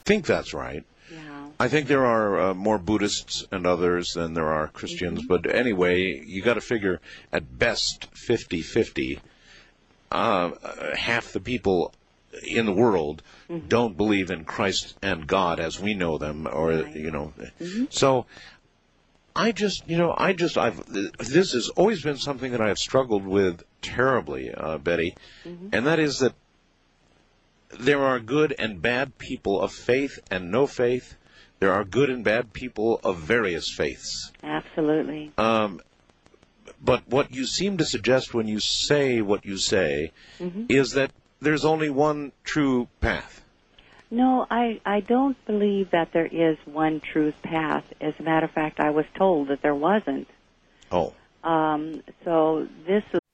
think that's right. Yeah. I think there are more Buddhists and others than there are Christians, but anyway, you got to figure at best 50-50. Half the people in the world don't believe in Christ and God as we know them, or So this has always been something that I have struggled with terribly, Betty, and that is that there are good and bad people of faith and no faith. There are good and bad people of various faiths. Absolutely. But what you seem to suggest when you say what you say is that there's only one true path. No, I don't believe that there is one truth path. As a matter of fact, I was told that there wasn't. Oh. So this